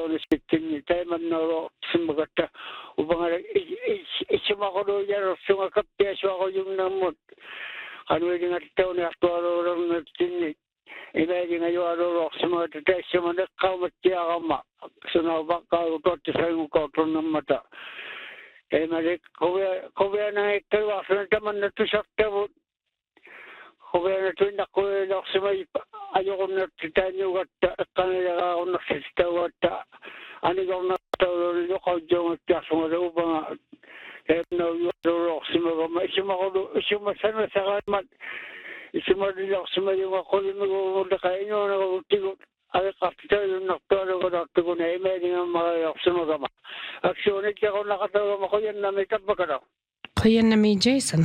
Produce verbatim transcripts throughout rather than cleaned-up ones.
Jonas Kitchen, time and no Simagata, Ubanga, Isimakoro, Sunga Kapia, young Namut. I'm waiting at town after all of the imagine you are a similar to test some of the Kamatiama. So now back out to Sang Cotton Namata. Emerick Coviana, Taman to Shakta. However, to the Korea of Sima, I don't know to tell you what Canada on the sister what and you don't know to look how Jones just was over. No, you are Sima, Shima Sana Saramat, Shima Sima, you are calling me the Kaino, I have to tell you not to go name of Simagama. Actually, you're not going to make up Bacaro. Koyanami Jason.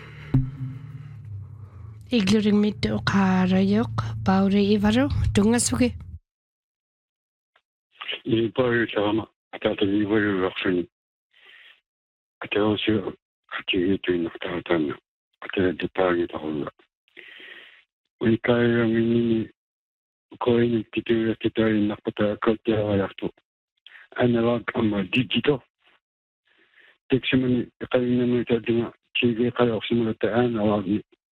Igluring mit o karayok, bauri ivaro, dungasuke. I bor sama, ata ta i bor roxni. Ata osu ati itu nak tatan. Ata di pagi tahu. Ui kaya mini ko ini kita kita nak pata kerja waktu. Analog ama digital. Teksimani kaya ni kita dengan ciga kaya semua ta analog.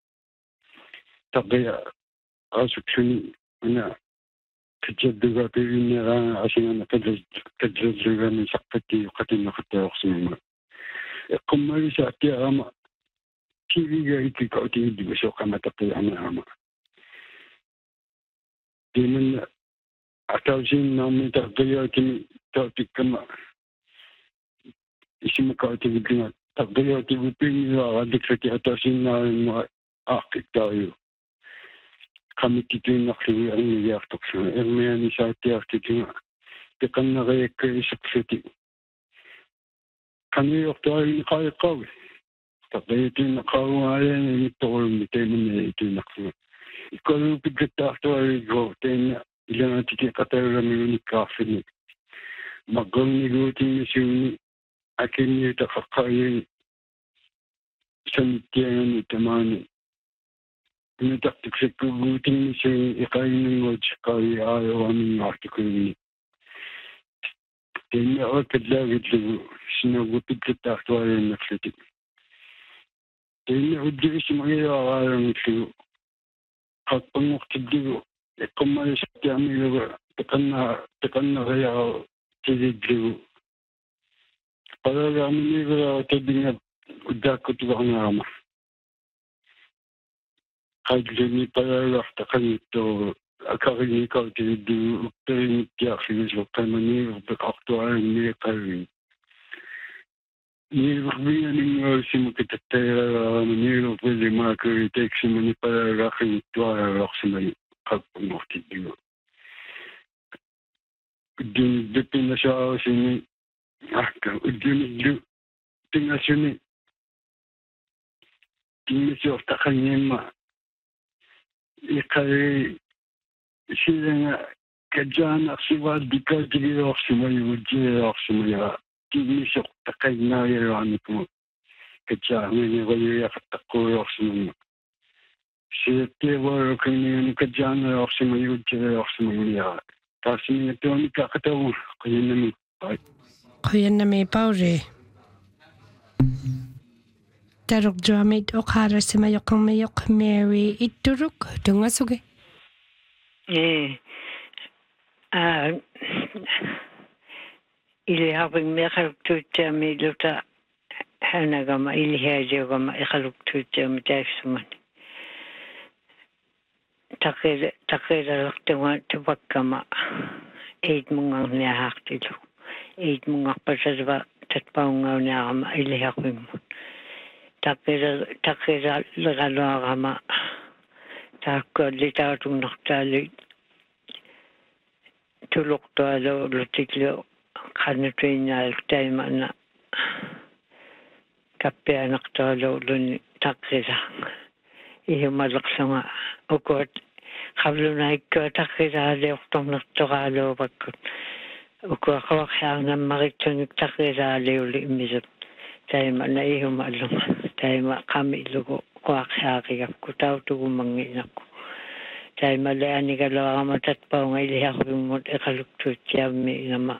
تقضي أسوأ شيء أنا تجدد في إني عشان أنا تجد تجد من سقطتي وقتنا حتى أقسم قم ما يسأتي أما كيف يجي كأتي دي بسوق ما تقضي أنا أما دي من أتوزين نومي تقضي أتي تأتي كما اسم كأتي بدنا تقضي أتي بيني وعندك فتي أتوزين نومي أحكي تايو kami kita nak lihat ini ya tu semua. Ermaya ni saya tiap kita tekan nak ayat kesepsi. Kami waktu ini kaya kau. Tapi itu nak kau ayat ini tol mungkin ini itu nak semua. Kalau kita tu ayat kau, then ilan nanti kita kata orang ini kafir ni. Magang ni kau tinggal sini. Akhirnya tak kaya sentian ni teman. Ini tak terkecuali tinggi sih ikan yang sekali ayam kami artikel. Ini awak kerja gitu, senang betul kita tuan yang naksuti. Ini udah semua orang itu. Hak pengukti dulu. Kemarin setiap minggu tekan tekan saya jadi dulu. Pada kami ni kalau terdengar udah ketua nama. Hajjani para takan itu akarini kau tidu perin tiap filis waktu mani beraktual ni kari. Ni begini ni orang kita tera ni orang lima kali teksi mani para rakyat itu orang semua kau mesti dia. Di depan nasihat sini, ah kan, di di tengah sini, tinggal siapa takan ni mah. Ikai sih kerjaan aksibat dikau jadi orang semua wujud orang semua kini sok takai naya orang itu kerjaan ini boleh ya takut orang semua setiap orang kini kerjaan orang semua wujud orang semua ya tapi itu ni tak tahu kau yang ni kau yang ni paure Tarok Jamit Okara Simayok Mayok Mary Ituruk Dungasuke. Eh, ah, ili having mekhaluk tu jami luta hanagama ili hajogama ikhaluk tu jami taifsuman. Takir takir laktewa tubakama eid mungang niahak tilu eid mungang pasazwa tatpaungaw niagama ili having takira takira legalo agama takko lita tunakta tulok to alo lutiklo kanutwinya time na kapya nakto alo lun takira iyo malaksanga ukot kablo na ikko takira le uktom nakto alo bakot ukwa kawak siya na makitun takira le uli imizot time na iyo malunga time kami lugo kuak siya kaya kutaw tugo mangin ako time mali ani kalawa matat pa ngay liya ko yung mo ikaluktot siya mi nama